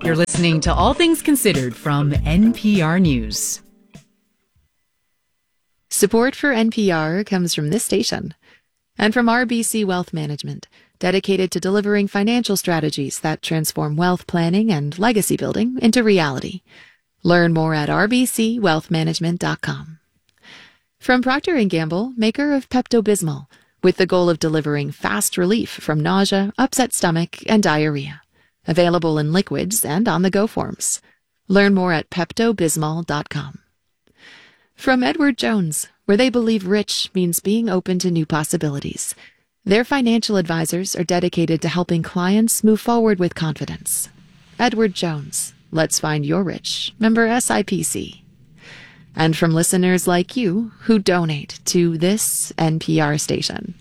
You're listening to All Things Considered from NPR News. Support for NPR comes from this station and from RBC Wealth Management, dedicated to delivering financial strategies that transform wealth planning and legacy building into reality. Learn more at rbcwealthmanagement.com. From Procter & Gamble, maker of Pepto-Bismol, with the goal of delivering fast relief from nausea, upset stomach, and diarrhea. Available in liquids and on-the-go forms. Learn more at peptobismol.com. From Edward Jones, where they believe rich means being open to new possibilities. Their financial advisors are dedicated to helping clients move forward with confidence. Edward Jones, let's find your rich. Member SIPC. And from listeners like you who donate to this NPR station.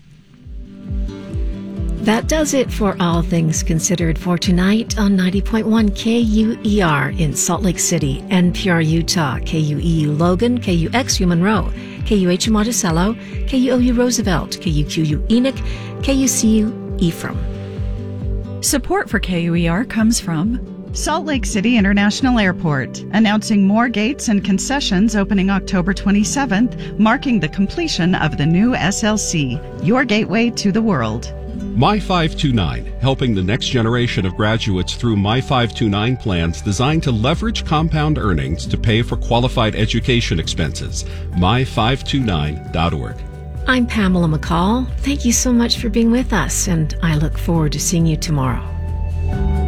That does it for All Things Considered for tonight on 90.1 KUER in Salt Lake City, NPR Utah, KUEU Logan, KUXU Monroe, KUHU Monticello, KUOU Roosevelt, KUQU Enoch, KUCU Ephraim. Support for KUER comes from Salt Lake City International Airport, announcing more gates and concessions opening October 27th, marking the completion of the new SLC, your gateway to the world. My 529, helping the next generation of graduates through My 529 plans designed to leverage compound earnings to pay for qualified education expenses. My529.org. I'm Pamela McCall. Thank you so much for being with us, and I look forward to seeing you tomorrow.